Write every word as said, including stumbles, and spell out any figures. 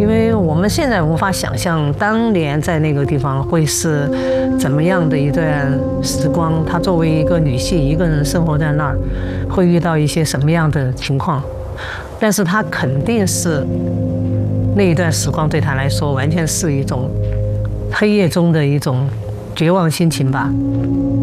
因为我们现在无法想象当年在那个地方会是怎么样的一段时光。她作为一个女性，一个人生活在那儿，会遇到一些什么样的情况？但是她肯定是那一段时光对她来说，完全是一种黑夜中的一种绝望心情吧。